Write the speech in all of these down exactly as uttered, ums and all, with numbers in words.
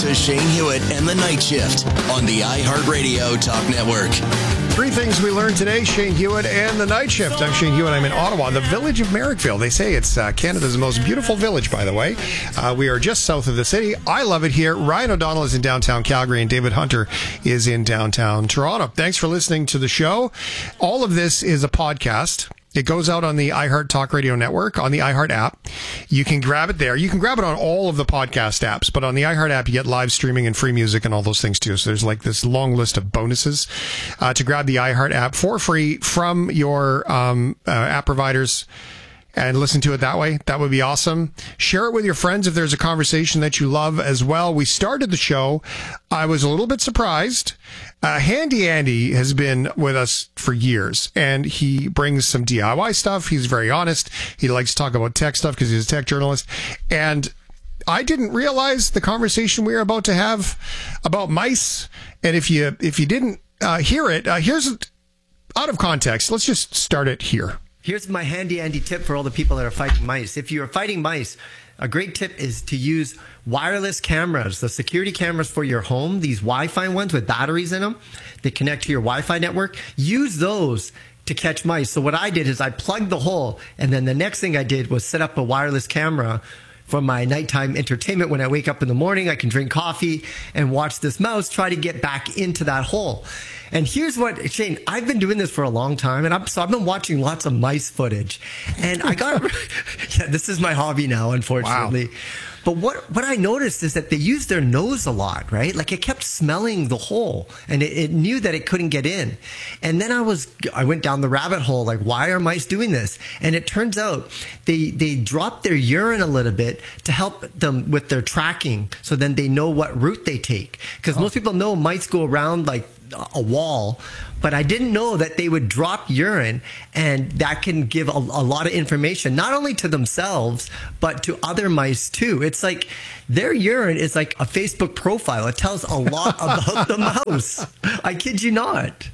to Shane Hewitt and the Night Shift on the iHeartRadio Talk Network. Three things we learned today, Shane Hewitt and the Night Shift. I'm Shane Hewitt. I'm in Ottawa, the village of Merrickville. They say it's uh, Canada's most beautiful village, by the way. Uh, we are just south of the city. I love it here. Ryan O'Donnell is in downtown Calgary, and David Hunter is in downtown Toronto. Thanks for listening to the show. All of this is a podcast. It goes out on the iHeart Talk Radio Network, on the iHeart app. You can grab it there. You can grab it on all of the podcast apps, but on the iHeart app, you get live streaming and free music and all those things too. So there's like this long list of bonuses uh, to grab the iHeart app for free from your um, uh, app providers and listen to it that way. That would be awesome. Share it with your friends if there's a conversation that you love as well. We started the show. I was a little bit surprised. Uh, Handy Andy has been with us for years, and he brings some D I Y stuff. He's very honest. He likes to talk about tech stuff because he's a tech journalist. And I didn't realize the conversation we were about to have about mice. And if you if you didn't uh, hear it, uh, here's out of context. Let's just start it here. Here's my handy Andy tip for all the people that are fighting mice. If you're fighting mice, a great tip is to use wireless cameras, the security cameras for your home, these Wi-Fi ones with batteries in them. They connect to your Wi-Fi network. Use those to catch mice. So what I did is I plugged the hole, and then the next thing I did was set up a wireless camera for my nighttime entertainment. When I wake up in the morning, I can drink coffee and watch this mouse try to get back into that hole. And here's what, Shane, I've been doing this for a long time, and I'm, so I've been watching lots of mice footage. And I got, yeah, this is my hobby now, unfortunately. Wow. But what, what I noticed is that they use their nose a lot, right? Like it kept smelling the hole, and it, it knew that it couldn't get in. And then I was, I went down the rabbit hole, like, why are mice doing this? And it turns out they, they drop their urine a little bit to help them with their tracking. So then they know what route they take. Because oh. most people know mice go around like a wall, but I didn't know that they would drop urine, and that can give a, a lot of information, not only to themselves, but to other mice too. It's like their urine is like a Facebook profile. It tells a lot about the mouse. I kid you not.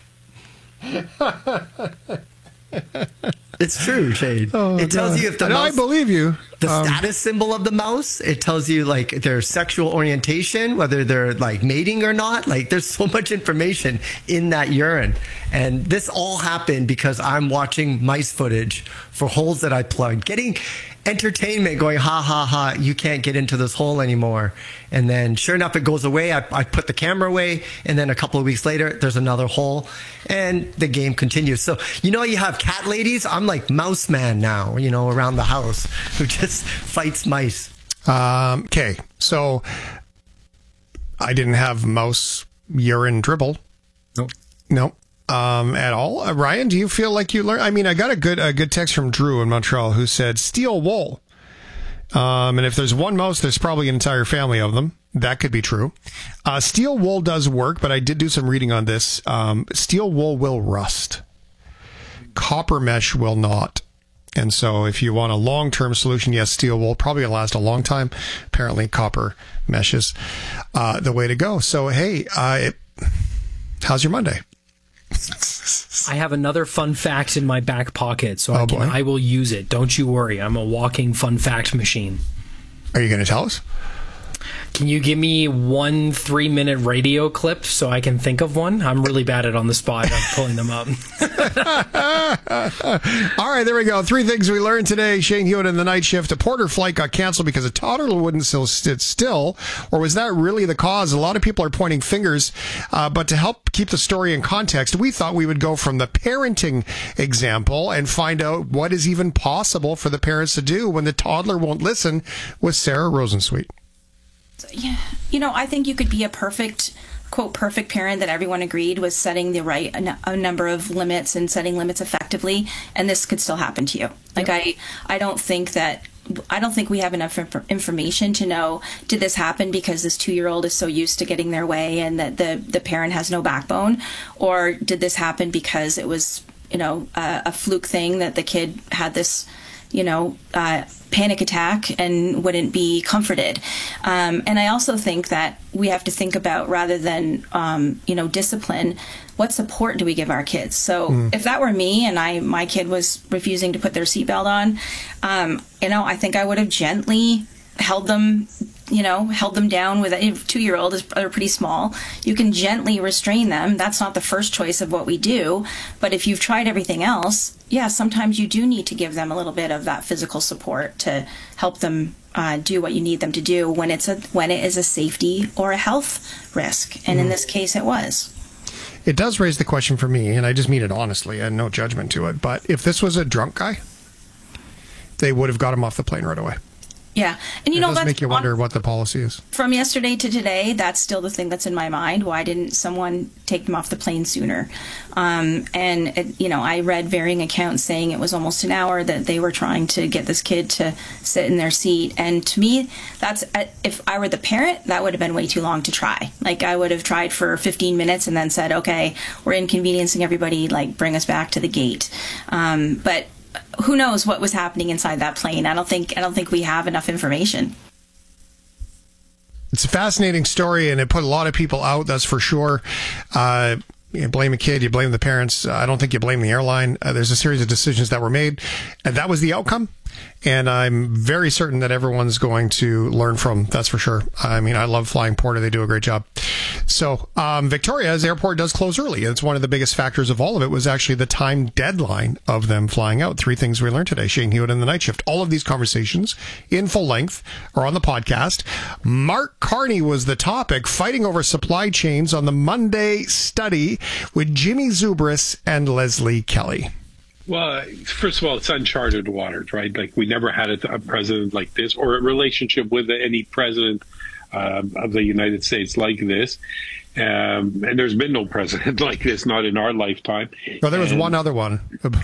It's true, Shane. Oh, it tells God. you if the no, mouse, I believe you. The um, status symbol of the mouse. It tells you like their sexual orientation, whether they're like mating or not. Like there's so much information in that urine. And this all happened because I'm watching mice footage for holes that I plugged, getting entertainment, going, ha, ha, ha, you can't get into this hole anymore. And then sure enough, it goes away. I, I put the camera away, and then a couple of weeks later, there's another hole, and the game continues. So, you know, you have cat ladies. I'm like mouse man now, you know, around the house who just fights mice. Um, okay, so I didn't have mouse urine dribble. Nope. Nope. Um, at all. Uh, Ryan, do you feel like you learned? I mean, I got a good a good text from Drew in Montreal who said steel wool. Um, and if there's one mouse, there's probably an entire family of them. That could be true. Uh, steel wool does work, but I did do some reading on this. Um, steel wool will rust. Copper mesh will not. And so if you want a long-term solution, yes, steel wool probably will last a long time. Apparently copper mesh is uh, the way to go. So, hey, uh, it, how's your Monday? I have another fun fact in my back pocket, so oh, I, can, boy. I will use it. Don't you worry. I'm a walking fun fact machine. Are you going to tell us? Can you give me one three-minute radio clip so I can think of one? I'm really bad at on the spot. I'm pulling them up. All right, there we go. Three things we learned today. Shane Hewitt in the Night Shift. A Porter flight got canceled because a toddler wouldn't still sit still. Or was that really the cause? A lot of people are pointing fingers. Uh, but to help keep the story in context, we thought we would go from the parenting example and find out what is even possible for the parents to do when the toddler won't listen with Sarah Rosensweet. Yeah, you know, I think you could be a perfect, quote, perfect parent that everyone agreed was setting the right a, a number of limits and setting limits effectively, and this could still happen to you. Like, yep. I, I don't think that, I don't think we have enough inf- information to know, did this happen because this two-year-old is so used to getting their way and that the, the parent has no backbone, or did this happen because it was, you know, a, a fluke thing that the kid had this, you know, uh, panic attack and wouldn't be comforted. Um, and I also think that we have to think about, rather than, um, you know, discipline, what support do we give our kids? So mm. if that were me and I, my kid was refusing to put their seatbelt on, um, you know, I think I would have gently held them you know, held them down with a two-year-old, is they're pretty small. You can gently restrain them. That's not the first choice of what we do. But if you've tried everything else, yeah, sometimes you do need to give them a little bit of that physical support to help them uh, do what you need them to do when it's a when it is a safety or a health risk. And mm. in this case, it was. It does raise the question for me, and I just mean it honestly and no judgment to it, but if this was a drunk guy, they would have got him off the plane right away. Yeah. And you it know, does that's make you wonder what the policy is. From yesterday to today, that's still the thing that's in my mind. Why didn't someone take them off the plane sooner? Um, and, it, you know, I read varying accounts saying it was almost an hour that they were trying to get this kid to sit in their seat. And to me, that's, if I were the parent, that would have been way too long to try. Like, I would have tried for fifteen minutes and then said, okay, we're inconveniencing everybody, like, bring us back to the gate. Um, but who knows what was happening inside that plane? I don't think I don't think we have enough information. It's a fascinating story, and it put a lot of people out. That's for sure. Uh, you blame a kid, you blame the parents. Uh, I don't think you blame the airline. Uh, there's a series of decisions that were made, and that was the outcome. And I'm very certain that everyone's going to learn from. That's for sure. I mean, I love flying Porter; they do a great job. So, um, Victoria's airport does close early. It's one of the biggest factors of all of it was actually the time deadline of them flying out. Three things we learned today. Shane Hewitt in the Night Shift. All of these conversations in full length are on the podcast. Mark Carney was the topic, fighting over supply chains on the Monday study with Jimmy Zubris and Leslie Kelly. Well, first of all, it's uncharted waters, right? Like, we never had a, a president like this or a relationship with any president uh, of the United States like this. Um, and there's been no president like this, not in our lifetime. Well, there was and, one other one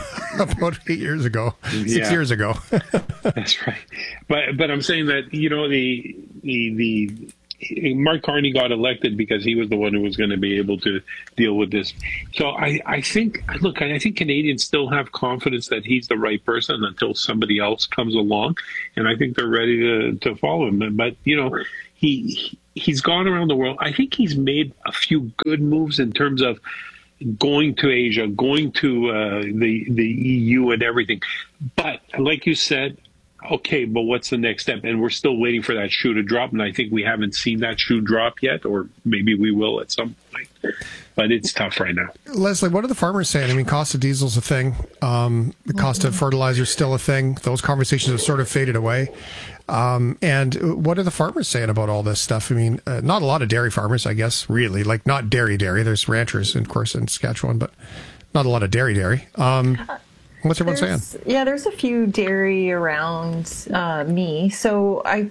about eight years ago, six yeah, years ago. That's right. But but I'm saying that, you know, the the the. Mark Carney got elected because he was the one who was going to be able to deal with this. So I, I think, look, I think Canadians still have confidence that he's the right person until somebody else comes along. And I think they're ready to, to follow him. But, you know, he he's gone around the world. I think he's made a few good moves in terms of going to Asia, going to uh, the, the E U and everything. But like you said, okay, but what's the next step? And we're still waiting for that shoe to drop, and I think we haven't seen that shoe drop yet, or maybe we will at some point. But it's tough right now. Leslie, what are the farmers saying? I mean, cost of diesel's a thing. Um, the cost of fertilizer is still a thing. Those conversations have sort of faded away. Um, and what are the farmers saying about all this stuff? I mean, uh, not a lot of dairy farmers, I guess, really. Like, not dairy dairy. There's ranchers, of course, in Saskatchewan, but not a lot of dairy dairy. Um What's everyone there's, saying? Yeah, there's a few dairy around uh, me. So I,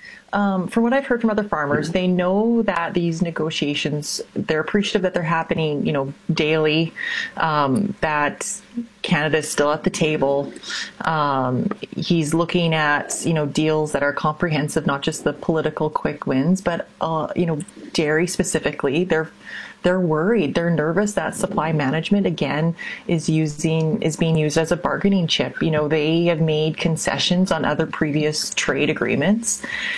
um, from what I've heard from other farmers, they know that these negotiations, they're appreciative that they're happening, you know, daily, um, that Canada's still at the table. Um, he's looking at, you know, deals that are comprehensive, not just the political quick wins, but, uh, you know, dairy specifically. They're They're worried. They're nervous that supply management again is using is being used as a bargaining chip. You know, they have made concessions on other previous trade agreements,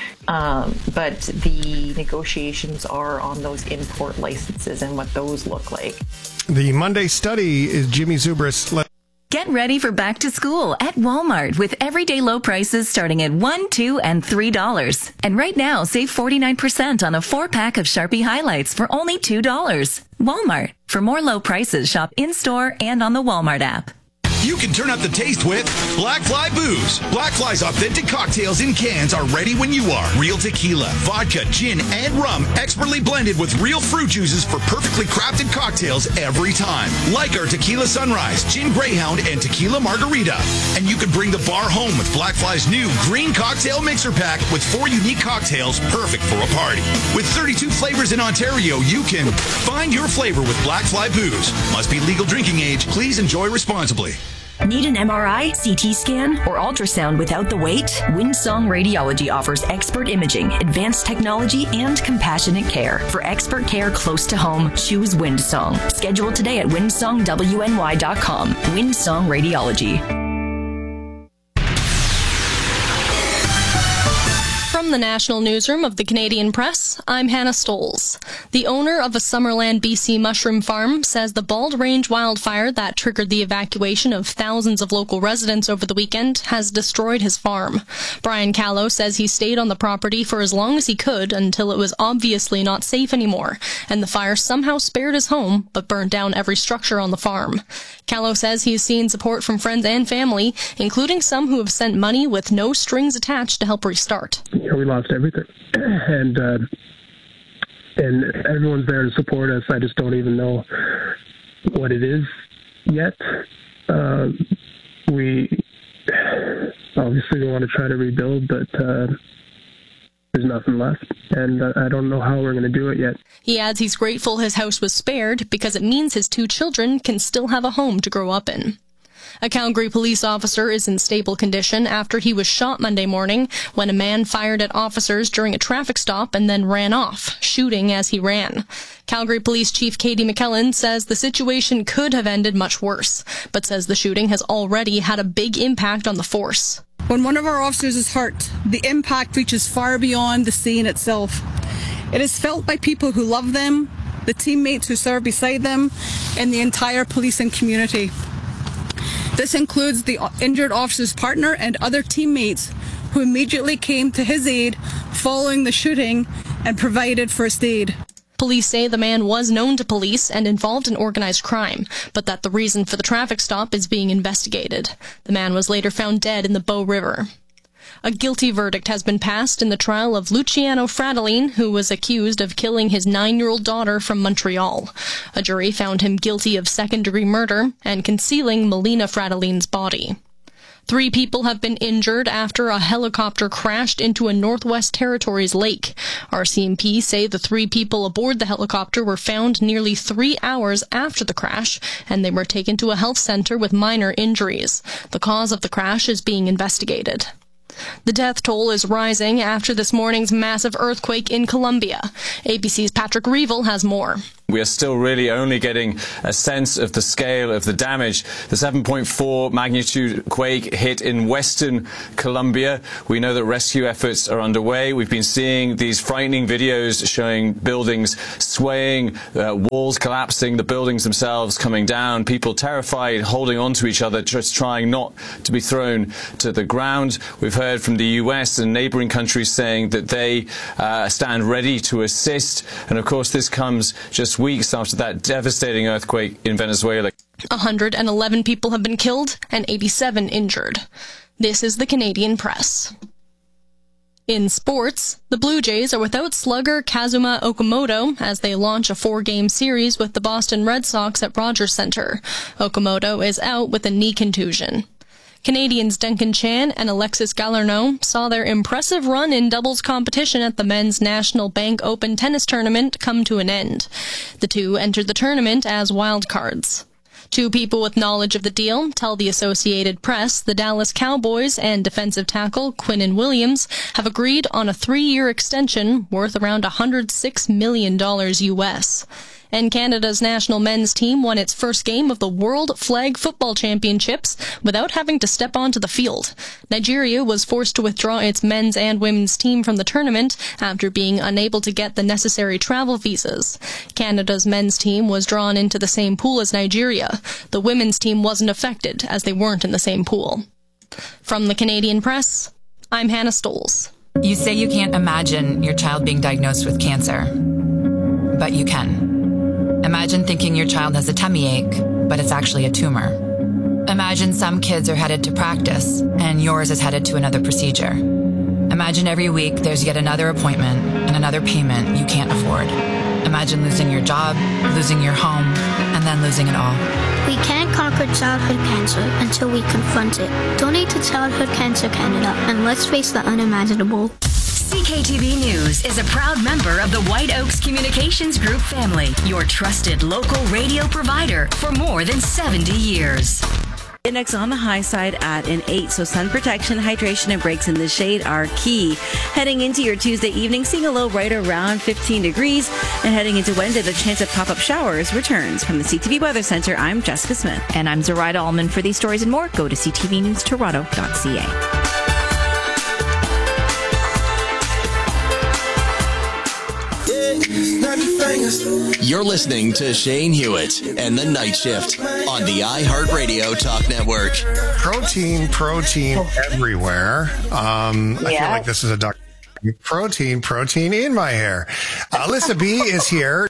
um, but the negotiations are on those import licenses and what those look like. The Monday study is Jimmy Zubris. Get ready for back to school at Walmart with everyday low prices starting at one, two, and three dollars. And right now, save forty-nine percent on a four pack of Sharpie highlights for only two dollars. Walmart. For more low prices, shop in store and on the Walmart app. You can turn up the taste with Black Fly Booze. Black Fly's authentic cocktails in cans are ready when you are. Real tequila, vodka, gin, and rum, expertly blended with real fruit juices for perfectly crafted cocktails every time. Like our Tequila Sunrise, Gin Greyhound, and Tequila Margarita. And you can bring the bar home with Black Fly's new Green Cocktail Mixer Pack with four unique cocktails perfect for a party. With thirty-two flavors in Ontario, you can find your flavor with Black Fly Booze. Must be legal drinking age. Please enjoy responsibly. Need an M R I, C T scan, or ultrasound without the wait? Windsong Radiology offers expert imaging, advanced technology, and compassionate care. For expert care close to home, choose Windsong. Schedule today at windsong w n y dot com. Windsong Radiology. From the National Newsroom of the Canadian Press, I'm Hannah Stoles. The owner of a Summerland, B C mushroom farm says the Bald Range wildfire that triggered the evacuation of thousands of local residents over the weekend has destroyed his farm. Brian Callow says he stayed on the property for as long as he could until it was obviously not safe anymore, and the fire somehow spared his home but burned down every structure on the farm. Callow says he's seen support from friends and family, including some who have sent money with no strings attached to help restart. You know, we lost everything, and uh, and everyone's there to support us. I just don't even know what it is yet. Uh, we obviously we want to try to rebuild, but uh, there's nothing left, and uh, I don't know how we're going to do it yet. He adds he's grateful his house was spared because it means his two children can still have a home to grow up in. A Calgary police officer is in stable condition after he was shot Monday morning when a man fired at officers during a traffic stop and then ran off, shooting as he ran. Calgary Police Chief Katie McKellen says the situation could have ended much worse, but says the shooting has already had a big impact on the force. When one of our officers is hurt, the impact reaches far beyond the scene itself. It is felt by people who love them, the teammates who serve beside them, and the entire policing community. This includes the injured officer's partner and other teammates who immediately came to his aid following the shooting and provided first aid. Police say the man was known to police and involved in organized crime, but that the reason for the traffic stop is being investigated. The man was later found dead in the Bow River. A guilty verdict has been passed in the trial of Luciano Fratellin, who was accused of killing his nine-year-old daughter from Montreal. A jury found him guilty of second-degree murder and concealing Melina Fratellin's body. Three people have been injured after a helicopter crashed into a Northwest Territories lake. R C M P say the three people aboard the helicopter were found nearly three hours after the crash, and they were taken to a health center with minor injuries. The cause of the crash is being investigated. The death toll is rising after this morning's massive earthquake in Colombia. A B C's Patrick Reevell has more. We are still really only getting a sense of the scale of the damage. The seven point four magnitude quake hit in western Colombia. We know that rescue efforts are underway. We've been seeing these frightening videos showing buildings swaying, uh, walls collapsing, the buildings themselves coming down, people terrified, holding on to each other, just trying not to be thrown to the ground. We've heard from the U S and neighboring countries saying that they uh, stand ready to assist. And of course, this comes just weeks after that devastating earthquake in Venezuela. one hundred eleven people have been killed and eighty-seven injured. This is the Canadian Press. In sports, the Blue Jays are without slugger Kazuma Okamoto as they launch a four-game series with the Boston Red Sox at Rogers Centre. Okamoto is out with a knee contusion. Canadians Duncan Chan and Alexis Galarneau saw their impressive run in doubles competition at the Men's National Bank Open Tennis Tournament come to an end. The two entered the tournament as wildcards. Two people with knowledge of the deal tell the Associated Press the Dallas Cowboys and defensive tackle Quinnen Williams have agreed on a three-year extension worth around one hundred six million dollars U S And Canada's national men's team won its first game of the World Flag Football Championships without having to step onto the field. Nigeria was forced to withdraw its men's and women's team from the tournament after being unable to get the necessary travel visas. Canada's men's team was drawn into the same pool as Nigeria. The women's team wasn't affected as they weren't in the same pool. From the Canadian Press, I'm Hannah Stoles. You say you can't imagine your child being diagnosed with cancer, but you can. Imagine thinking your child has a tummy ache, but it's actually a tumor. Imagine some kids are headed to practice, and yours is headed to another procedure. Imagine every week there's yet another appointment and another payment you can't afford. Imagine losing your job, losing your home, and then losing it all. We can't conquer childhood cancer until we confront it. Donate to Childhood Cancer Canada, and let's face the unimaginable. C K T V News is a proud member of the White Oaks Communications Group family, your trusted local radio provider for more than seventy years. Index on the high side at an eight, so sun protection, hydration, and breaks in the shade are key. Heading into your Tuesday evening, seeing a low right around fifteen degrees, and heading into Wednesday, the chance of pop-up showers returns. From the C T V Weather Center, I'm Jessica Smith. And I'm Zoraida Allman. For these stories and more, go to c t v news toronto dot c a. You're listening to Shane Hewitt and the Night Shift on the iHeartRadio Talk Network. Protein, protein everywhere. Um, I Yeah. feel like this is a doc. Protein, protein in my hair. Uh, Alyssa B is here.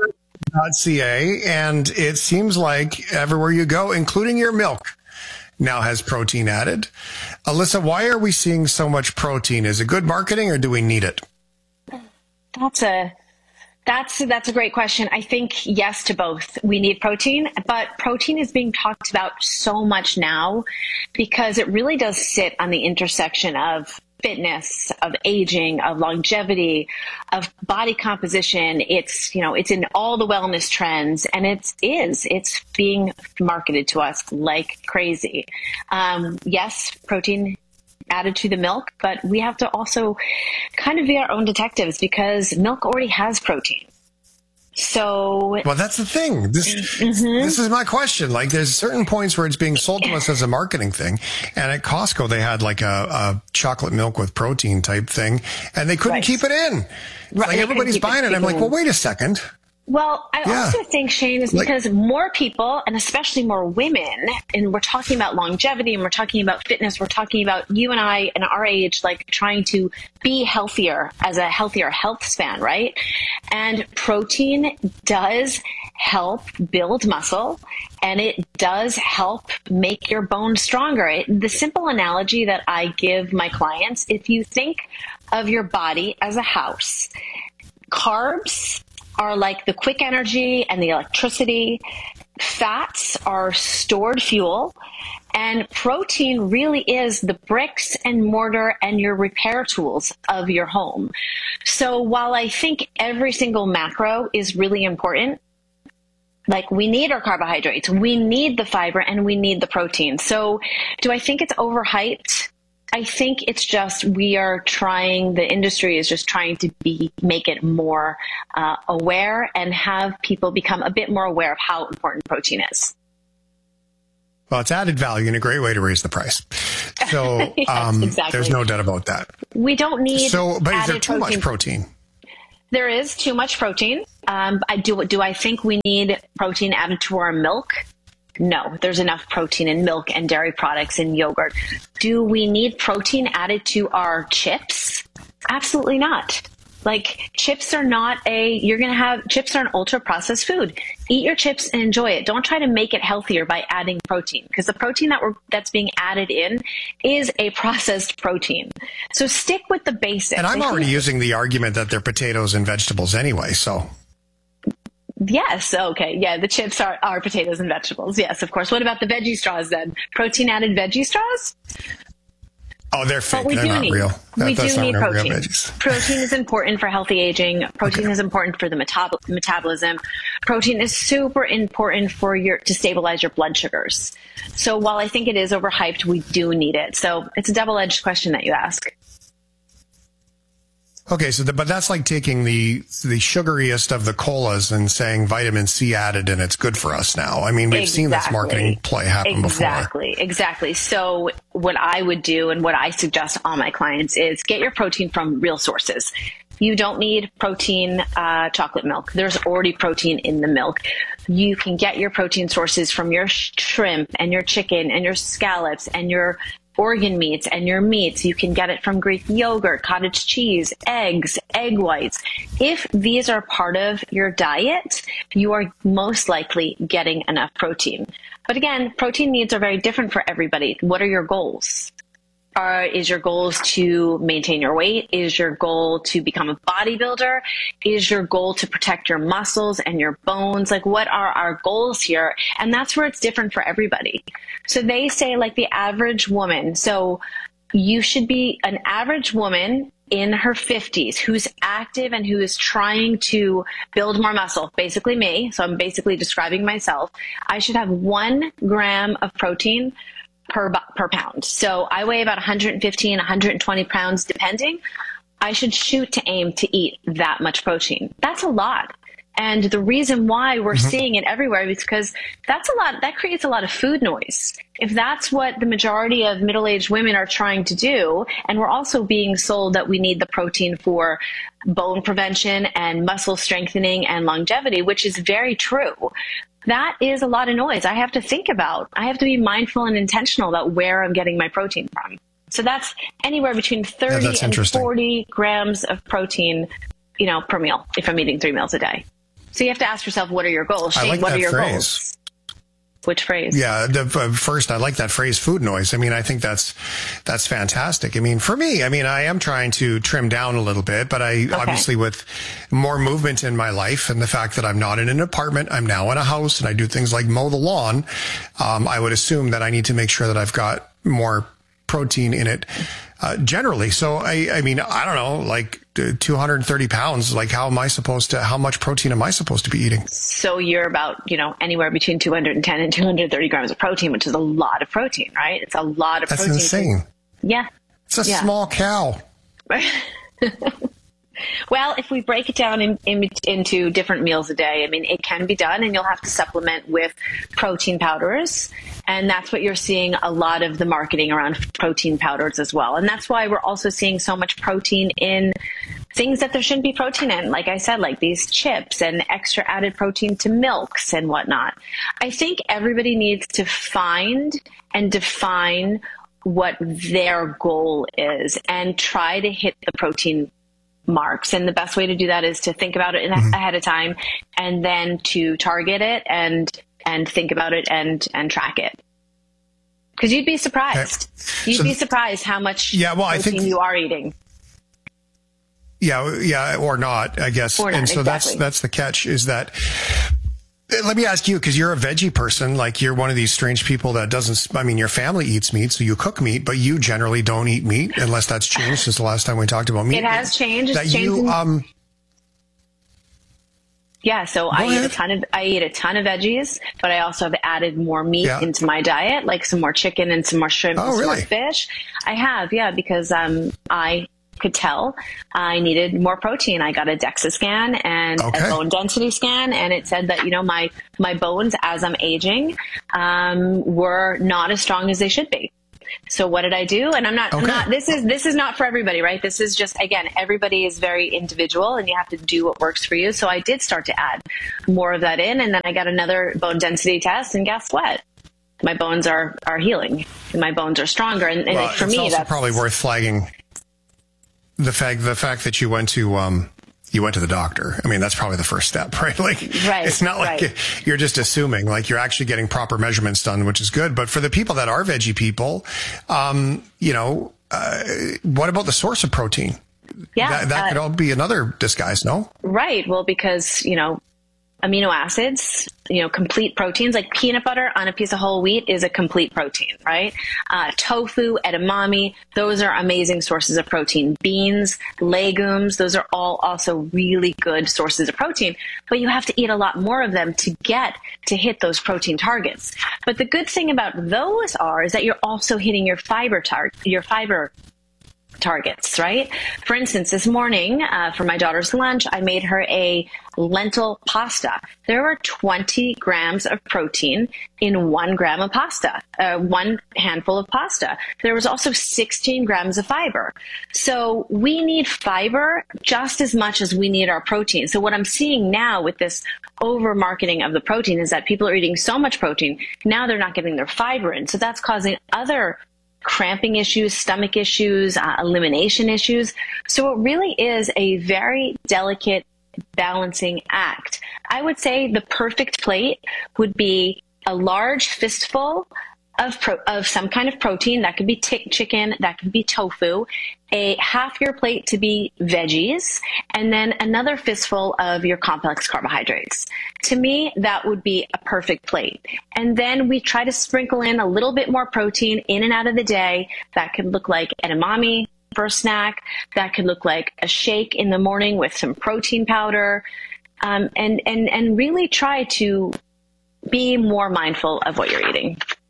.ca, and it seems like everywhere you go, including your milk, now has protein added. Alyssa, why are we seeing so much protein? Is it good marketing or do we need it? That's a that's that's a great question. I think yes to both. We need protein, but protein is being talked about so much now because it really does sit on the intersection of fitness, of aging, of longevity, of body composition. It's, you know, it's in all the wellness trends, and it is, it's being marketed to us like crazy. Um, yes, protein added to the milk, but we have to also kind of be our own detectives because milk already has protein. So, well, that's the thing. This, mm-hmm. this is my question. Like, there's certain points where it's being sold to us as a marketing thing. And at Costco, they had like a, a chocolate milk with protein type thing, and they couldn't right. keep it in. Right. Like, everybody's buying it. it. I'm like, well, wait a second. Well, I yeah. also think, Shane, is because like, more people, and especially more women, and we're talking about longevity and we're talking about fitness, we're talking about you and I and our age, like trying to be healthier as a healthier health span, right? And protein does help build muscle, and it does help make your bones stronger. It, the simple analogy that I give my clients, if you think of your body as a house, carbs are like the quick energy and the electricity. Fats are stored fuel. And protein really is the bricks and mortar and your repair tools of your home. So while I think every single macro is really important, like we need our carbohydrates, we need the fiber, and we need the protein. So do I think it's overhyped? I think it's just we are trying, the industry is just trying to be make it more uh, aware and have people become a bit more aware of how important protein is. Well, it's added value and a great way to raise the price. So yes, um, exactly. There's no doubt about that. We don't need So, but is there too protein. much protein? There is too much protein. Um, I do. Do I think we need protein added to our milk? No, there's enough protein in milk and dairy products and yogurt. Do we need protein added to our chips? Absolutely not. Like, chips are not a, you're going to have, chips are an ultra processed food. Eat your chips and enjoy it. Don't try to make it healthier by adding protein, because the protein that we're, that's being added in is a processed protein. So stick with the basics. And I'm already using the argument that they're potatoes and vegetables anyway, so. Yes. Okay. Yeah. The chips are, are potatoes and vegetables. Yes, of course. What about the veggie straws then? Protein added veggie straws? Oh, they're fake. But we they're do not need, real. That, we that's do not need real protein. veggies. Protein is important for healthy aging. Protein okay. is important for the metab- metabolism. Protein is super important for your to stabilize your blood sugars. So while I think it is overhyped, we do need it. So it's a double-edged question that you ask. Okay, so the, but that's like taking the the sugariest of the colas and saying vitamin C added and it's good for us now. I mean, we've exactly. seen this marketing play happen exactly. before. Exactly, exactly. So what I would do and what I suggest to all my clients is get your protein from real sources. You don't need protein uh, chocolate milk. There's already protein in the milk. You can get your protein sources from your sh- shrimp and your chicken and your scallops and your organ meats and your meats. You can get it from Greek yogurt, cottage cheese, eggs, egg whites. If these are part of your diet, you are most likely getting enough protein. But again, protein needs are very different for everybody. What are your goals? Are, is your goals to maintain your weight? Is your goal to become a bodybuilder? Is your goal to protect your muscles and your bones? Like, what are our goals here? And that's where it's different for everybody. So they say, like, the average woman. So you should be an average woman in her fifties who's active and who is trying to build more muscle, basically me. So I'm basically describing myself. I should have one gram of protein per per pound. So I weigh about one hundred fifteen, one hundred twenty pounds, depending. I should shoot to aim to eat that much protein. That's a lot. And the reason why we're Mm-hmm. seeing it everywhere is because that's a lot, that creates a lot of food noise. If that's what the majority of middle-aged women are trying to do, and we're also being sold that we need the protein for bone prevention and muscle strengthening and longevity, which is very true. That is a lot of noise. I have to think about, I have to be mindful and intentional about where I'm getting my protein from. So that's anywhere between thirty Yeah, that's and interesting. forty grams of protein, you know, per meal, if I'm eating three meals a day. So you have to ask yourself, what are your goals? I Shane, like what that are your phrase. goals? Which phrase? Yeah, the, uh, first, I like that phrase, food noise. I mean, I think that's that's fantastic. I mean, for me, I mean, I am trying to trim down a little bit, but I obviously with more movement in my life and the fact that I'm not in an apartment, I'm now in a house, and I do things like mow the lawn. Um, I would assume that I need to make sure that I've got more protein in it uh, generally. So I, I mean, I don't know, like uh, two hundred thirty pounds. Like, how am I supposed to? How much protein am I supposed to be eating? So you're about, you know, anywhere between two hundred ten and two hundred thirty grams of protein, which is a lot of protein, right? It's a lot of That's protein. insane. Yeah. It's a Yeah. small cow. Well, if we break it down in, in, into different meals a day, I mean, it can be done, and you'll have to supplement with protein powders. And that's what you're seeing a lot of the marketing around protein powders as well. And that's why we're also seeing so much protein in things that there shouldn't be protein in. Like I said, like these chips and extra added protein to milks and whatnot. I think everybody needs to find and define what their goal is and try to hit the protein marks. And the best way to do that is to think about it in, Mm-hmm. ahead of time, and then to target it and and think about it and and track it. Because you'd be surprised. Okay. You'd So be th- surprised how much Yeah, well, I protein think- you are eating. Yeah, yeah, or not, I guess. Or not, and so that's exactly. that's the catch, is that. Let me ask you, because you're a veggie person, like you're one of these strange people that doesn't, I mean, your family eats meat, so you cook meat, but you generally don't eat meat unless that's changed since the last time we talked about meat. It has changed. It's That changed you, in- um, Yeah, so I eat a ton of I eat a ton of veggies, but I also have added more meat Yeah. into my diet, like some more chicken and some more shrimp Oh, and some really? more fish. I have, yeah, because um I could tell I needed more protein. I got a DEXA scan and Okay. a bone density scan, and it said that, you know, my my bones as I'm aging um were not as strong as they should be. So what did I do? And I'm not, I'm Okay. not, this is, this is not for everybody, right? This is just, again, everybody is very individual and you have to do what works for you. So I did start to add more of that in, and then I got another bone density test, and guess what? My bones are, are healing. My bones are stronger. And, and well, for it's me, also that's probably worth flagging the fact, the fact that you went to, um, you went to the doctor. I mean, that's probably the first step, right? Like, Right, it's not like right. you're just assuming, like you're actually getting proper measurements done, which is good. But for the people that are veggie people, um, you know, uh, what about the source of protein? Yeah, That, that uh, could all be another disguise, no? right. Well, because, you know, amino acids, you know, complete proteins, like peanut butter on a piece of whole wheat is a complete protein, right? Uh, tofu, edamame, those are amazing sources of protein. Beans, legumes, those are all also really good sources of protein, but you have to eat a lot more of them to get to hit those protein targets. But the good thing about those are, is that you're also hitting your fiber tar- your fiber targets, right? For instance, this morning uh, for my daughter's lunch, I made her a lentil pasta. There were twenty grams of protein in one gram of pasta, uh, one handful of pasta. There was also sixteen grams of fiber. So we need fiber just as much as we need our protein. So what I'm seeing now with this over marketing of the protein is that people are eating so much protein, now they're not getting their fiber in. So that's causing other cramping issues, stomach issues, uh, elimination issues. So it really is a very delicate balancing act. I would say the perfect plate would be a large fistful of pro- of some kind of protein. That could be tick chicken, that could be tofu, a half your plate to be veggies, and then another fistful of your complex carbohydrates. To me, that would be a perfect plate. And then we try to sprinkle in a little bit more protein in and out of the day. That could look like edamame for a snack. That could look like a shake in the morning with some protein powder. Um, and, and, and really try to be more mindful of what you're eating.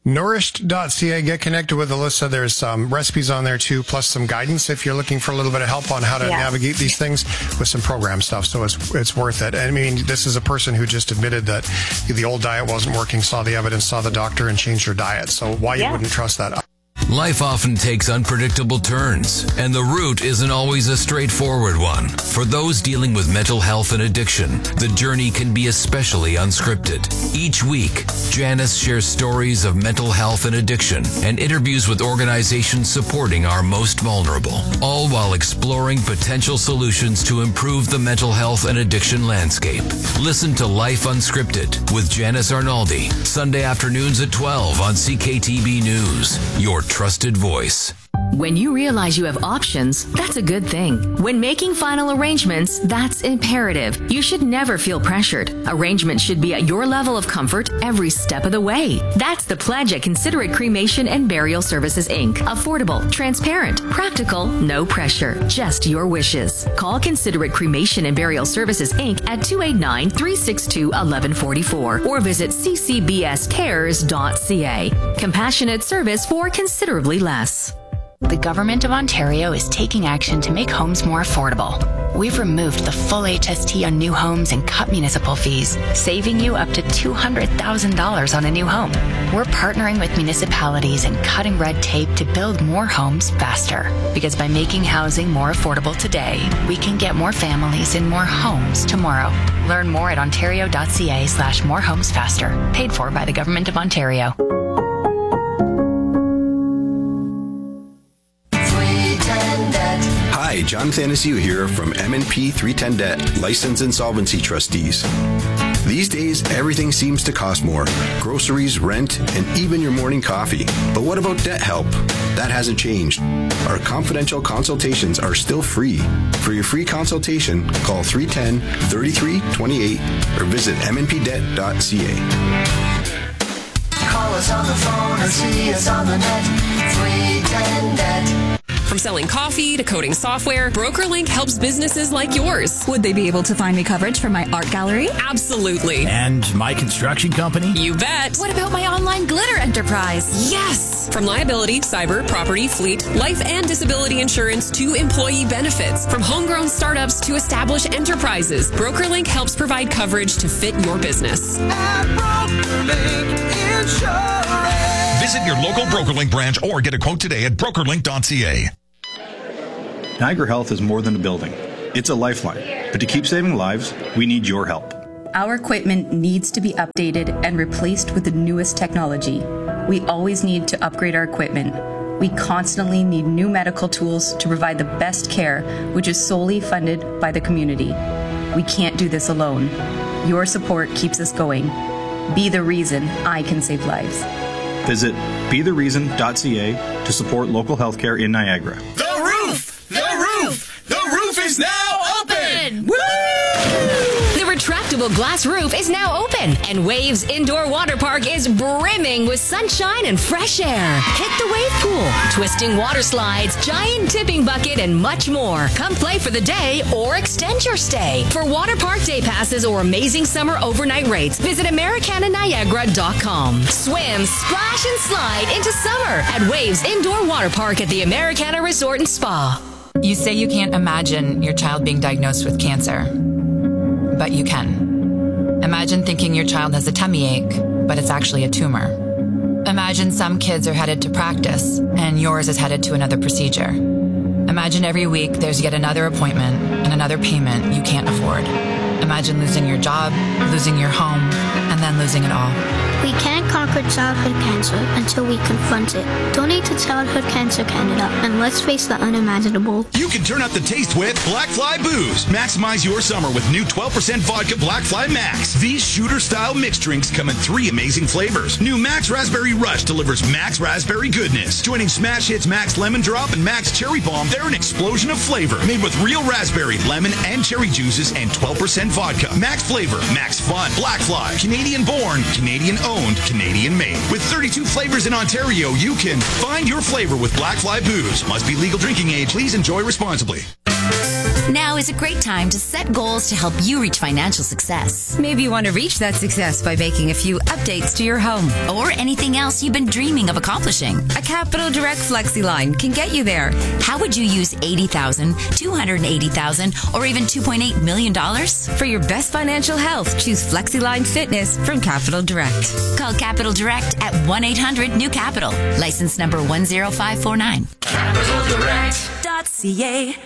Nourished dot c a. Get connected with Alyssa. There's some recipes on there too, plus some guidance if you're looking for a little bit of help on how to Yeah. navigate these things with some program stuff. So it's it's worth it. I mean, this is a person who just admitted that the old diet wasn't working, saw the evidence, saw the doctor, and changed her diet. So why Yeah. you wouldn't trust that? Life often takes unpredictable turns, and the route isn't always a straightforward one. For those dealing with mental health and addiction, the journey can be especially unscripted. Each week, Janice shares stories of mental health and addiction and interviews with organizations supporting our most vulnerable, all while exploring potential solutions to improve the mental health and addiction landscape. Listen to Life Unscripted with Janice Arnaldi, Sunday afternoons at twelve on C K T B News, your trusted voice. When you realize you have options, that's a good thing. When making final arrangements, that's imperative. You should never feel pressured. Arrangements should be at your level of comfort every step of the way. That's the pledge at Considerate Cremation and Burial Services, Incorporated. Affordable, transparent, practical, no pressure, just your wishes. Call Considerate Cremation and Burial Services, Incorporated at two eight nine, three six two, one one four four or visit c c b s cares dot c a. Compassionate service for considerably less. The Government of Ontario is taking action to make homes more affordable. We've removed the full H S T on new homes and cut municipal fees, saving you up to two hundred thousand dollars on a new home. We're partnering with municipalities and cutting red tape to build more homes faster. Because by making housing more affordable today, we can get more families in more homes tomorrow. Learn more at ontario.ca slash more homes faster. Paid for by the Government of Ontario. Hi, John Thanasiu here from M and P three ten Debt, Licensed Insolvency Trustees. These days, everything seems to cost more. Groceries, rent, and even your morning coffee. But what about debt help? That hasn't changed. Our confidential consultations are still free. For your free consultation, call three one zero, three three two eight or visit m n p debt dot c a. Call us on the phone or see us on the net. three ten Debt. From selling coffee to coding software, BrokerLink helps businesses like yours. Would they be able to find me coverage for my art gallery? Absolutely. And my construction company? You bet. What about my online glitter enterprise? Yes! From liability, cyber, property, fleet, life and disability insurance to employee benefits. From homegrown startups to established enterprises, BrokerLink helps provide coverage to fit your business. At BrokerLink Insurance. Visit your local BrokerLink branch or get a quote today at broker link dot c a. Niagara Health is more than a building. It's a lifeline. But to keep saving lives, we need your help. Our equipment needs to be updated and replaced with the newest technology. We always need to upgrade our equipment. We constantly need new medical tools to provide the best care, which is solely funded by the community. We can't do this alone. Your support keeps us going. Be the reason I can save lives. Visit be the reason dot c a to support local healthcare in Niagara. The roof! The roof! The roof is now open! Woo! The retractable glass roof is now open, and Waves Indoor Water Park is brimming with sunshine and fresh air. Hit the wave pool, twisting water slides, giant tipping bucket, and much more. Come play for the day or extend your stay. For water park day passes or amazing summer overnight rates, visit americana niagara dot com. Swim, splash, and slide into summer at Waves Indoor Water Park at the Americana Resort and Spa. You say you can't imagine your child being diagnosed with cancer, but you can. Imagine thinking your child has a tummy ache, but it's actually a tumor. Imagine some kids are headed to practice, and yours is headed to another procedure. Imagine every week there's yet another appointment and another payment you can't afford. Imagine losing your job, losing your home, and then losing it all. We can't conquer childhood cancer until we confront it. Donate to Childhood Cancer Canada and let's face the unimaginable. You can turn up the taste with Black Fly Booze. Maximize your summer with new twelve percent vodka Black Fly Max. These shooter-style mixed drinks come in three amazing flavors. New Max Raspberry Rush delivers Max Raspberry goodness. Joining Smash Hits Max Lemon Drop and Max Cherry Bomb, they're an explosion of flavor. Made with real raspberry, lemon, and cherry juices and twelve percent vodka. Max flavor, Max fun. Black Fly, Canadian born, Canadian owned, Canadian made. With thirty-two flavors in Ontario, you can find your flavor with Black Fly Booze. Must be legal drinking age. Please enjoy responsibly. Now is a great time to set goals to help you reach financial success. Maybe you want to reach that success by making a few updates to your home. Or anything else you've been dreaming of accomplishing. A Capital Direct Flexi line can get you there. How would you use eighty thousand dollars, two hundred eighty thousand dollars, or even two point eight million dollars? For your best financial health, choose FlexiLine Fitness from Capital Direct. Call Capital Direct at one eight hundred new capital. License number one zero five four nine. Capital Direct dot C A.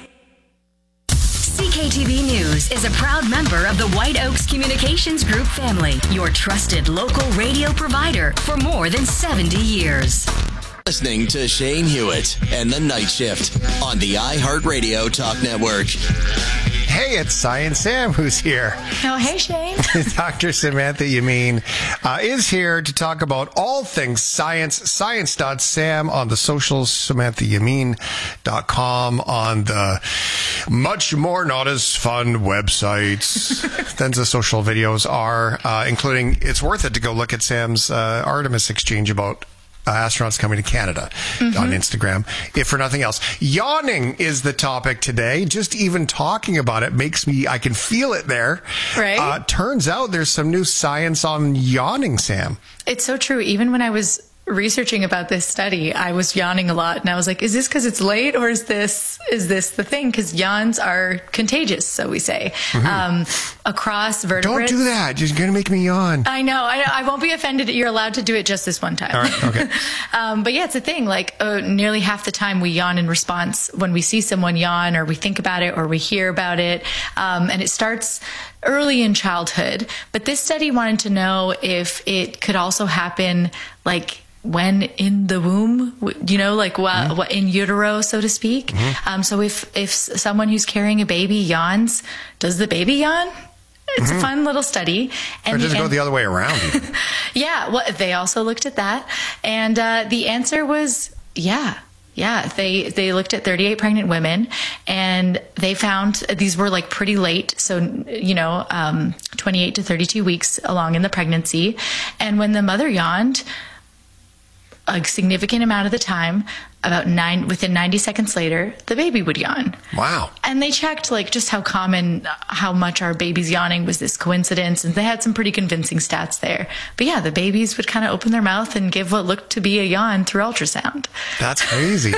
C K T V News is a proud member of the White Oaks Communications Group family, your trusted local radio provider for more than seventy years. Listening to Shane Hewitt and the Night Shift on the iHeartRadio Talk Network. Hey, it's Science Sam who's here. Oh, hey, Shane. Doctor Samantha Yamin uh, is here to talk about all things science. Science dot sam on the socials, Samantha Yamin dot com on the much more not as fun websites than the social videos are, uh, including it's worth it to go look at Sam's uh, Artemis exchange about Uh, astronauts coming to Canada mm-hmm. on Instagram, if for nothing else. Yawning is the topic today. Just even talking about it makes me, I can feel it there. Right. Uh, turns out there's some new science on yawning, Sam. It's so true. Even when I was researching about this study, I was yawning a lot, and I was like, is this because it's late, or is this is this the thing? Because yawns are contagious, so we say. Mm-hmm. Um, across vertebrates. Don't do that. You're going to make me yawn. I know. I, I won't be offended. You're allowed to do it just this one time. All right. Okay. um, but yeah, it's a thing. Like uh, nearly half the time we yawn in response when we see someone yawn, or we think about it, or we hear about it. Um, and it starts early in childhood. But this study wanted to know if it could also happen like when in the womb, you know, like what, what in utero, so to speak. Mm-hmm. Um, so if, if someone who's carrying a baby yawns, does the baby yawn? It's mm-hmm. a fun little study. And or does it go and, the other way around? yeah. Well, they also looked at that. And uh, the answer was, yeah. Yeah, they they looked at thirty-eight pregnant women, and they found these were like pretty late, so you know, um, twenty-eight to thirty-two weeks along in the pregnancy, and when the mother yawned, a significant amount of the time, about nine within ninety seconds later, the baby would yawn. Wow! And they checked like just how common, how much our babies yawning was this coincidence, and they had some pretty convincing stats there. But yeah, the babies would kind of open their mouth and give what looked to be a yawn through ultrasound. That's crazy.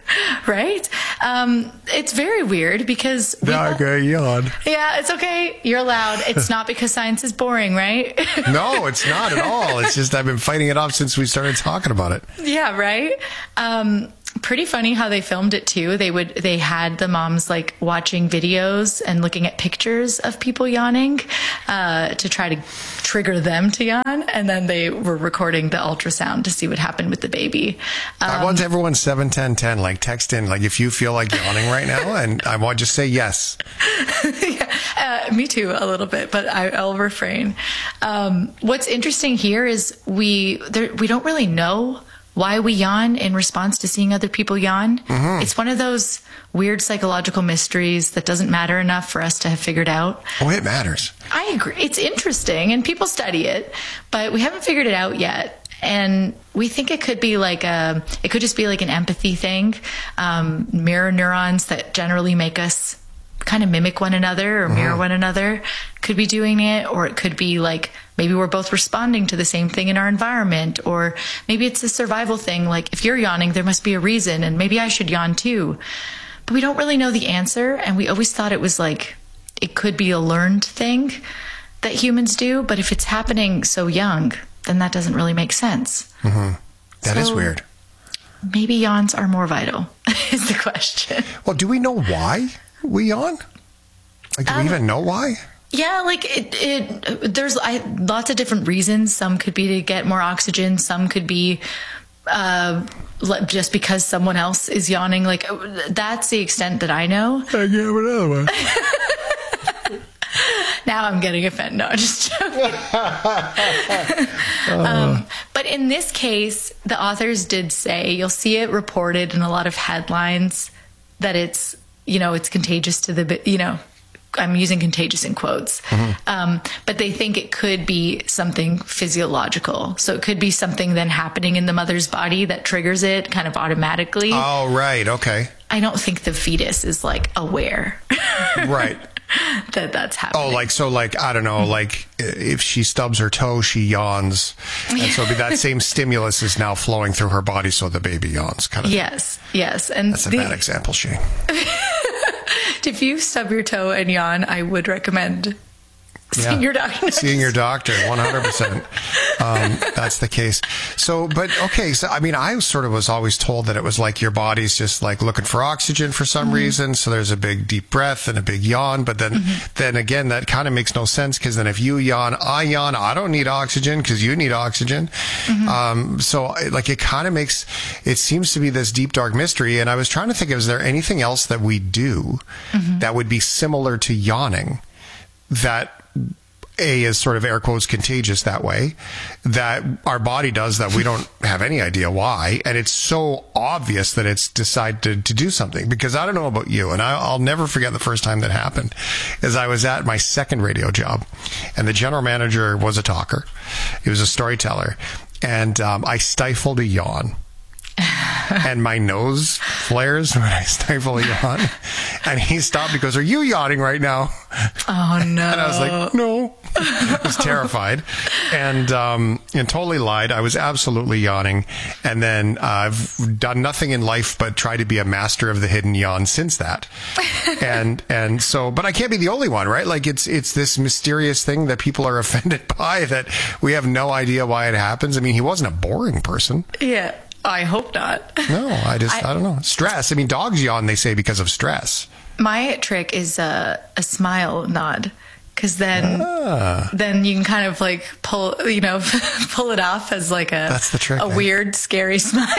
Right? Um, it's very weird because... We now I got yawn. Yeah, it's okay. You're allowed. It's not because science is boring, right? No, it's not at all. It's just I've been fighting it off since we started talking about it. Yeah, right? Um, pretty funny how they filmed it, too. They would they had the moms, like, watching videos and looking at pictures of people yawning uh, to try to trigger them to yawn. And then they were recording the ultrasound to see what happened with the baby. Um, I want everyone seven ten ten, like, text in, like, if you feel like yawning right now, and I want just say yes. yeah, uh, me too, a little bit, but I, I'll refrain. Um, what's interesting here is we there, we don't really know why we yawn in response to seeing other people yawn. Mm-hmm. It's one of those weird psychological mysteries that doesn't matter enough for us to have figured out. Oh, it matters. I agree. It's interesting, and people study it, but we haven't figured it out yet. And we think it could be like a, it could just be like an empathy thing, um, mirror neurons that generally make us kind of mimic one another or mirror mm-hmm. one another could be doing it, or it could be like maybe we're both responding to the same thing in our environment, or maybe it's a survival thing, like if you're yawning there must be a reason and maybe I should yawn too. But we don't really know the answer, and we always thought it was like it could be a learned thing that humans do, but if it's happening so young, then that doesn't really make sense. Mm-hmm. That so, is weird. Maybe yawns are more vital is the question. Well, do we know why we yawn? Like, do um, we even know why? Yeah, like it, it there's I, lots of different reasons. Some could be to get more oxygen. Some could be uh, just because someone else is yawning. Like, that's the extent that I know. I get another one. Now I'm getting offended. No, just joking. um, but in this case, the authors did say, you'll see it reported in a lot of headlines that it's, you know, it's contagious to the, you know, I'm using contagious in quotes, mm-hmm. um, but they think it could be something physiological. So it could be something then happening in the mother's body that triggers it kind of automatically. Oh, right. Okay. I don't think the fetus is like aware. Right. that that's happening. Oh, like, so like, I don't know, like if she stubs her toe, she yawns. And so that same stimulus is now flowing through her body. So the baby yawns kind of. Yes. Yes. And that's a the, bad example, Shane. If you stub your toe and yawn, I would recommend seeing yeah. your doctor. Seeing your doctor, one hundred percent. Um, that's the case. So, but okay. So, I mean, I sort of was always told that it was like your body's just like looking for oxygen for some mm-hmm. reason. So there's a big deep breath and a big yawn. But then, mm-hmm. then again, that kind of makes no sense because then if you yawn, I yawn, I don't need oxygen because you need oxygen. Mm-hmm. Um, so like it kind of makes, it seems to be this deep, dark mystery. And I was trying to think, is there anything else that we do mm-hmm. that would be similar to yawning that A is sort of air quotes contagious that way, that our body does that we don't have any idea why. And it's so obvious that it's decided to do something. Because I don't know about you, and I, I'll never forget the first time that happened, is I was at my second radio job, and the general manager was a talker. He was a storyteller. And um, I stifled a yawn. And my nose flares when I stifle a yawn. And he stopped and goes, "Are you yawning right now?" Oh, no. And I was like, no. I was terrified and um, and totally lied. I was absolutely yawning. And then uh, I've done nothing in life but try to be a master of the hidden yawn since that. And and so, but I can't be the only one, right? Like it's it's this mysterious thing that people are offended by that we have no idea why it happens. I mean, he wasn't a boring person. Yeah. I hope not. No, I just, I, I don't know. Stress. I mean, dogs yawn, they say, because of stress. My trick is a, a smile nod. Because then, ah. then you can kind of like pull, you know, pull it off as like a, That's the trick, a eh? weird, scary smile.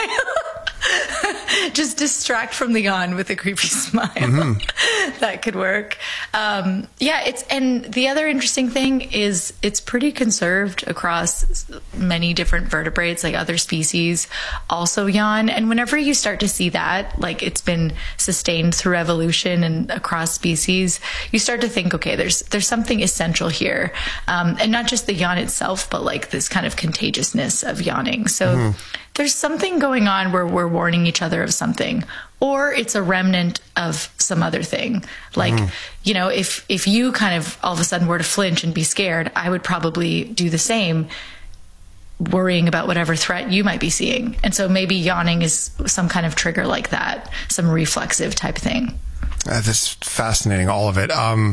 Just distract from the yawn with a creepy smile. Mm-hmm. That could work. Um, yeah, it's, and the other interesting thing is it's pretty conserved across many different vertebrates, like other species also yawn. And whenever you start to see that, like it's been sustained through evolution and across species, you start to think, okay, there's, there's something essential here. Um, and not just the yawn itself, but like this kind of contagiousness of yawning. So mm-hmm. there's something going on where we're warning each other of something, or it's a remnant of some other thing. Like, mm. you know, if, if you kind of all of a sudden were to flinch and be scared, I would probably do the same, worrying about whatever threat you might be seeing. And so maybe yawning is some kind of trigger like that, some reflexive type thing. Uh, that's fascinating, all of it. Um,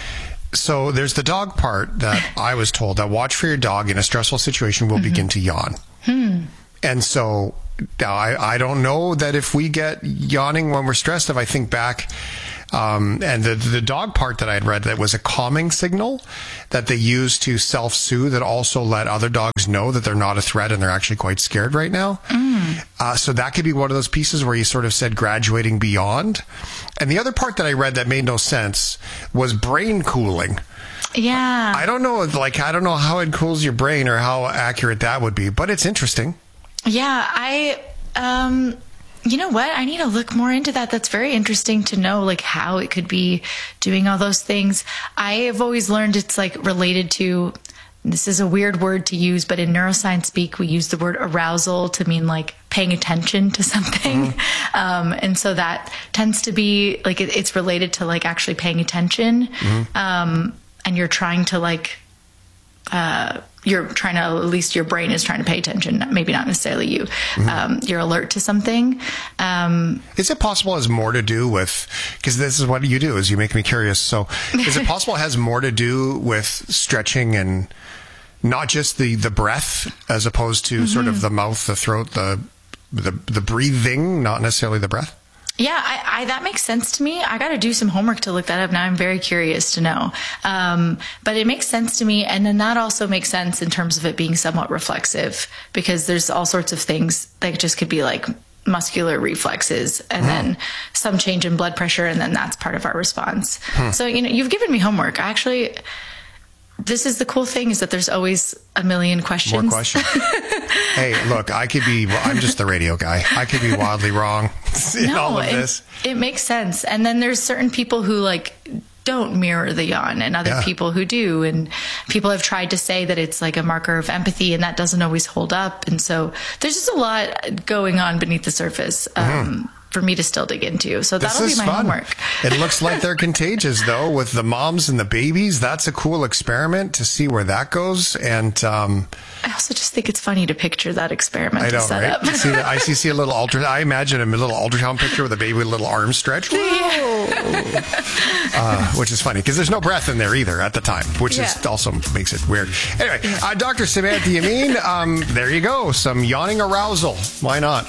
so there's the dog part that I was told that watch for your dog in a stressful situation will mm-hmm. begin to yawn. Hmm. And so now I, I don't know that if we get yawning when we're stressed, if I think back, um, and the, the dog part that I had read, that was a calming signal that they use to self-soothe and also let other dogs know that they're not a threat and they're actually quite scared right now. Mm. Uh, so that could be one of those pieces where you sort of said graduating beyond. And the other part that I read that made no sense was brain cooling. Yeah. I don't know, like, I don't know how it cools your brain or how accurate that would be, but it's interesting. Yeah, I, um, you know what? I need to look more into that. That's very interesting to know, like, how it could be doing all those things. I have always learned it's, like, related to, this is a weird word to use, but in neuroscience speak, we use the word arousal to mean, like, paying attention to something. Mm-hmm. Um, and so that tends to be, like, it, it's related to, like, actually paying attention. Mm-hmm. Um, and you're trying to, like, uh, you're trying to, at least your brain is trying to pay attention, maybe not necessarily you. Mm-hmm. Um, you're alert to something. Um, is it possible it has more to do with, because this is what you do, is you make me curious. So is it possible it has more to do with stretching and not just the, the breath as opposed to mm-hmm. sort of the mouth, the throat, the, the, the breathing, not necessarily the breath? Yeah, I, I, that makes sense to me. I got to do some homework to look that up. Now I'm very curious to know. Um, but it makes sense to me. And then that also makes sense in terms of it being somewhat reflexive, because there's all sorts of things that just could be like muscular reflexes and mm. then some change in blood pressure. And then that's part of our response. Hmm. So, you know, you've given me homework. I actually, this is the cool thing, is that there's always a million questions. More questions. Hey, look, I could be, I'm just the radio guy. I could be wildly wrong in no, all of it, this. It makes sense. And then there's certain people who like don't mirror the yawn and other Yeah. people who do. And people have tried to say that it's like a marker of empathy, and that doesn't always hold up. And so there's just a lot going on beneath the surface. Um, Mm-hmm. for me to still dig into. So This that'll be is my fun. homework. It looks like they're contagious, though, with the moms and the babies. That's a cool experiment to see where that goes. And um, I also just think it's funny to picture that experiment I know, set right? up. You see, I see, see a little ultra. I imagine a little ultrasound picture with a baby with a little arm stretch, uh, which is funny because there's no breath in there either at the time, which is Yeah. also makes it weird. Anyway, uh, Doctor Samantha Yamin, um, there you go. Some yawning arousal. Why not?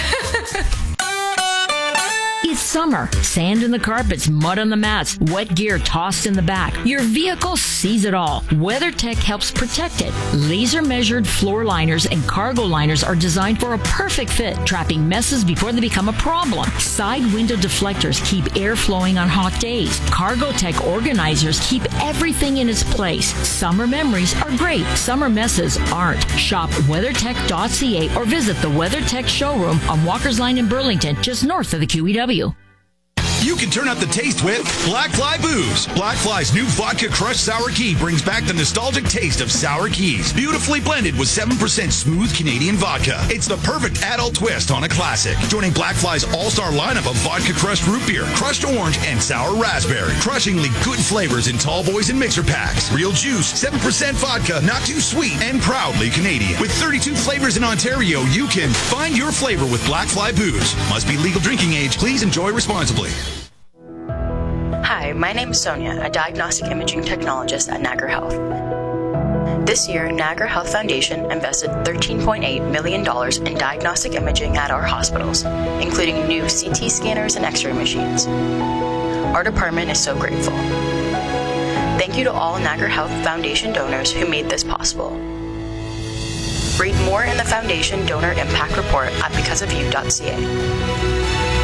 It's summer. Sand in the carpets, mud on the mats, wet gear tossed in the back. Your vehicle sees it all. WeatherTech helps protect it. Laser measured floor liners and cargo liners are designed for a perfect fit, trapping messes before they become a problem. Side window deflectors keep air flowing on hot days. Cargotech organizers keep everything in its place. Summer memories are great. Summer messes aren't. Shop weathertech dot c a or visit the WeatherTech showroom on Walker's Line in Burlington, just north of the Q E W. You can turn up the taste with Black Fly Booze. Black Fly's new vodka crushed sour key brings back the nostalgic taste of sour keys. Beautifully blended with seven percent smooth Canadian vodka. It's the perfect adult twist on a classic. Joining Black Fly's all-star lineup of vodka crushed root beer, crushed orange, and sour raspberry. Crushingly good flavors in tall boys and mixer packs. Real juice, seven percent vodka, not too sweet, and proudly Canadian. With thirty-two flavors in Ontario, you can find your flavor with Black Fly Booze. Must be legal drinking age. Please enjoy responsibly. Hi, my name is Sonia, a diagnostic imaging technologist at Niagara Health. This year, Niagara Health Foundation invested thirteen point eight million dollars in diagnostic imaging at our hospitals, including new C T scanners and X-ray machines. Our department is so grateful. Thank you to all Niagara Health Foundation donors who made this possible. Read more in the Foundation Donor Impact Report at because of you dot c a.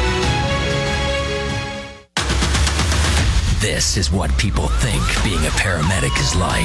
This is what people think being a paramedic is like.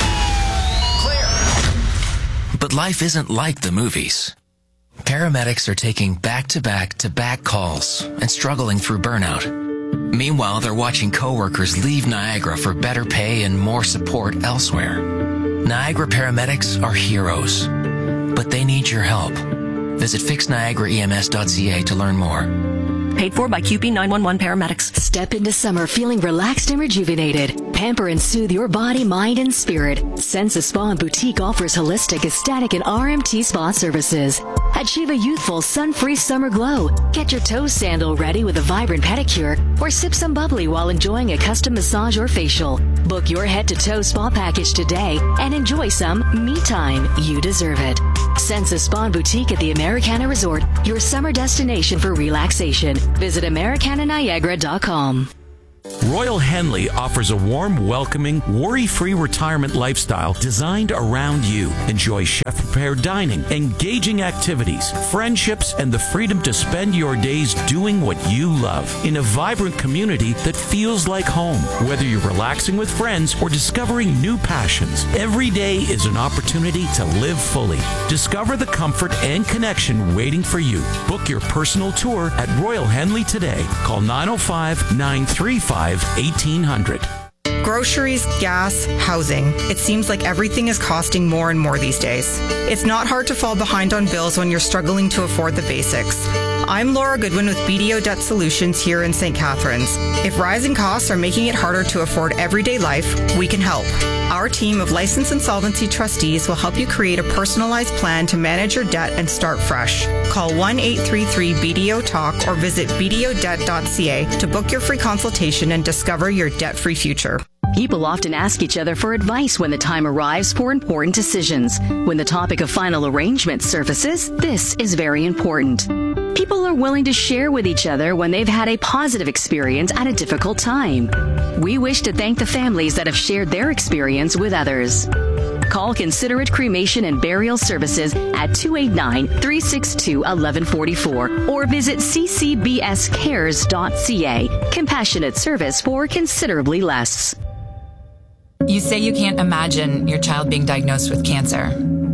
Clear. But life isn't like the movies. Paramedics are taking back-to-back-to-back calls and struggling through burnout. Meanwhile, they're watching coworkers leave Niagara for better pay and more support elsewhere. Niagara paramedics are heroes, but they need your help. Visit fix niagara e m s dot c a to learn more. Paid for by Q P nine one one Paramedics. Step into summer feeling relaxed and rejuvenated. Pamper and soothe your body, mind, and spirit. Sensa Spa and Boutique offers holistic, aesthetic, and R M T spa services. Achieve a youthful, sun-free summer glow. Get your toe sandal ready with a vibrant pedicure, or sip some bubbly while enjoying a custom massage or facial. Book your head-to-toe spa package today and enjoy some me time. You deserve it. Sensa Spa and Boutique at the Americana Resort, your summer destination for relaxation. Visit americana niagara dot com. Royal Henley offers a warm, welcoming, worry-free retirement lifestyle designed around you. Enjoy chef-prepared dining, engaging activities, friendships, and the freedom to spend your days doing what you love in a vibrant community that feels like home. Whether you're relaxing with friends or discovering new passions, every day is an opportunity to live fully. Discover the comfort and connection waiting for you. Book your personal tour at Royal Henley today. Call nine oh five, nine three five, eighteen hundred. Groceries, gas, housing. It seems like everything is costing more and more these days. It's not hard to fall behind on bills when you're struggling to afford the basics. I'm Laura Goodwin with B D O Debt Solutions here in Saint Catharines. If rising costs are making it harder to afford everyday life, we can help. Our team of licensed insolvency trustees will help you create a personalized plan to manage your debt and start fresh. Call one eight three three B D O talk or visit b d o debt dot c a to book your free consultation and discover your debt-free future. People often ask each other for advice when the time arrives for important decisions. When the topic of final arrangement surfaces, this is very important. People are willing to share with each other when they've had a positive experience at a difficult time. We wish to thank the families that have shared their experience with others. Call Considerate Cremation and Burial Services at two eight nine, three six two, one one four four or visit c c b s cares dot c a. Compassionate service for considerably less. You say you can't imagine your child being diagnosed with cancer,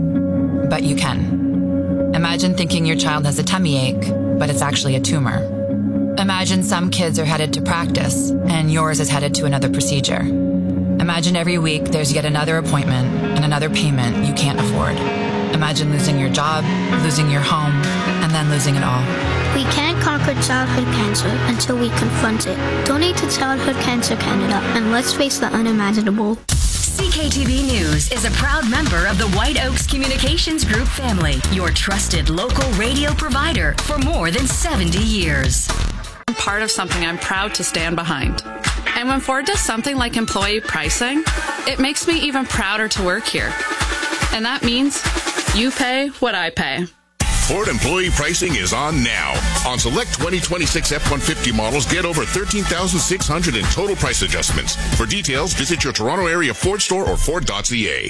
but you can. Imagine thinking your child has a tummy ache, but it's actually a tumor. Imagine some kids are headed to practice and yours is headed to another procedure. Imagine every week there's yet another appointment and another payment you can't afford. Imagine losing your job, losing your home, and then losing it all. We can't conquer childhood cancer until we confront it. Donate to Childhood Cancer Canada and let's face the unimaginable. C K T V News is a proud member of the White Oaks Communications Group family, your trusted local radio provider for more than seventy years. I'm part of something I'm proud to stand behind. And when Ford does something like employee pricing, it makes me even prouder to work here. And that means you pay what I pay. Ford employee pricing is on now. On select twenty twenty-six F one fifty models, get over thirteen thousand six hundred in total price adjustments. For details, visit your Toronto area Ford store or Ford dot C A.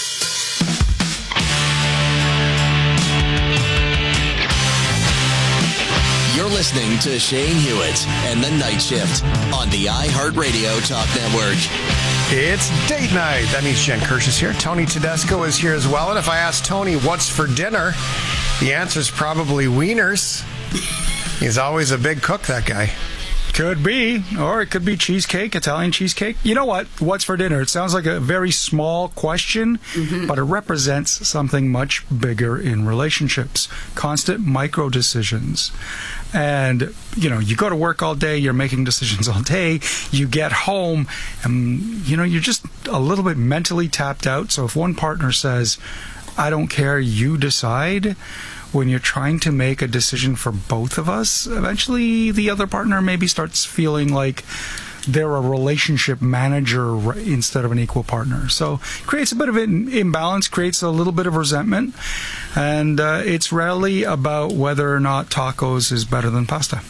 You're listening to Shane Hewitt and the Night Shift on the iHeartRadio Talk Network. It's date night. That means Jen Kirsch is here. Tony Tedesco is here as well. And if I ask Tony what's for dinner, the answer is probably wieners. He's always a big cook, that guy. Could be, or it could be cheesecake, Italian cheesecake. You know what? What's for dinner? It sounds like a very small question, mm-hmm. but it represents something much bigger in relationships. Constant micro decisions. And, you know, you go to work all day, you're making decisions all day, you get home, and, you know, you're just a little bit mentally tapped out. So if one partner says, I don't care, you decide, when you're trying to make a decision for both of us, eventually the other partner maybe starts feeling like they're a relationship manager instead of an equal partner. So creates a bit of an imbalance, creates a little bit of resentment, and uh, it's rarely about whether or not tacos is better than pasta.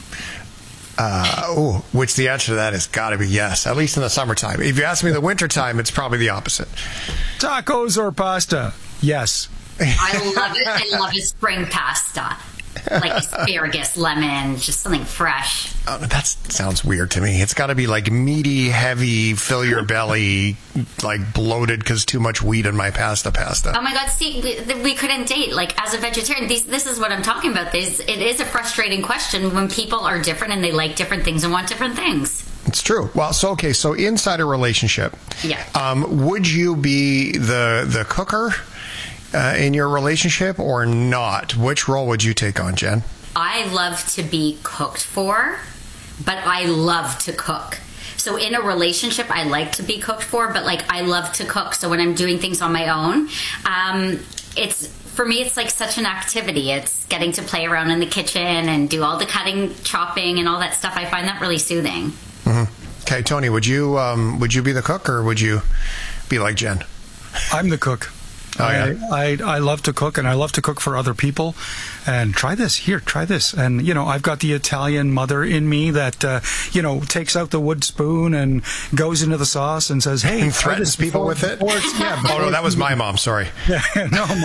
Uh, oh, which the answer to that has got to be yes, at least in the summertime. If you ask me the wintertime, it's probably the opposite. Tacos or pasta? Yes. I love it. I love a spring pasta. Like asparagus, lemon, just something fresh. Oh, that sounds weird to me. It's got to be like meaty, heavy, fill your belly, like bloated because too much wheat in my pasta pasta. Oh my God, see, we, we couldn't date. Like, as a vegetarian, these, this is what I'm talking about. This, it is a frustrating question when people are different and they like different things and want different things. It's true. Well, so, okay, so inside a relationship, yeah. um, would you be the the cooker Uh, in your relationship or not? Which role would you take on, Jen? I love to be cooked for, but I love to cook. So in a relationship, I like to be cooked for, but like I love to cook. So when I'm doing things on my own, um, it's for me, it's like such an activity. It's getting to play around in the kitchen and do all the cutting, chopping, and all that stuff. I find that really soothing. Mm-hmm. Okay, Tony, would you um, would you be the cook or would you be like Jen? I'm the cook. Oh, yeah. I, I I love to cook, and I love to cook for other people. And try this here, try this. And you know, I've got the Italian mother in me that uh, you know takes out the wood spoon and goes into the sauce and says, "Hey," and threatens people with it. Yeah, oh no, that was my mom. Sorry. Yeah, no.